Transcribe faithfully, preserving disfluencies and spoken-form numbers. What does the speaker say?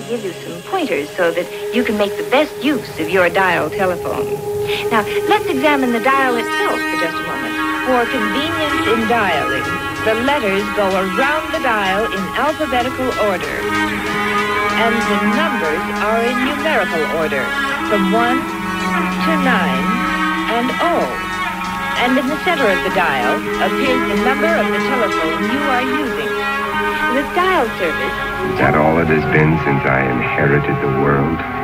give you some pointers so that you can make the best use of your dial telephone. Now, let's examine the dial itself for just a moment. For convenience in dialing, the letters go around the dial in alphabetical order, and the numbers are in numerical order, from one to nine and oh. And in the center of the dial appears the number of the telephone you are using. With dial service... Is that all it has been since I inherited the world?